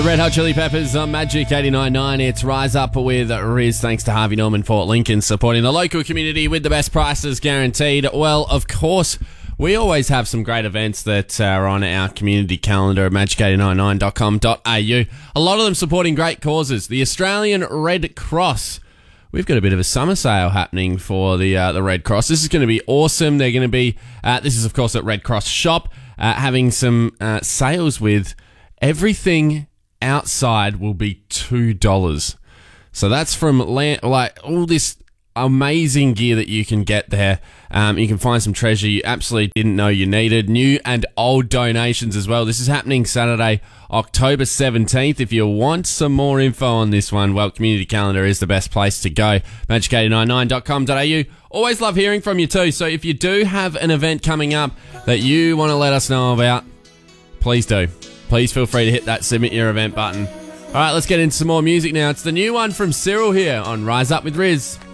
Red Hot Chili Peppers on Magic 89.9. It's Rise Up with Riz, thanks to Harvey Norman Fort Lincoln, supporting the local community with the best prices guaranteed. Well, of course, we always have some great events that are on our community calendar at magic899.com.au. A lot of them supporting great causes. The Australian Red Cross. We've got a bit of a summer sale happening for the Red Cross. This is going to be awesome. They're going to be, this is of course at Red Cross Shop, having some sales with everything outside will be $2. So that's from like all this amazing gear that you can get there. You can find some treasure you absolutely didn't know you needed. New and old donations as well. This is happening Saturday, October 17th. If you want some more info on this one, well, Community Calendar is the best place to go. Magic899.com.au. Always love hearing from you too. So if you do have an event coming up that you want to let us know about, please do. Please feel free to hit that submit your event button. All right, let's get into some more music now. It's the new one from Cyril here on Rise Up with Riz.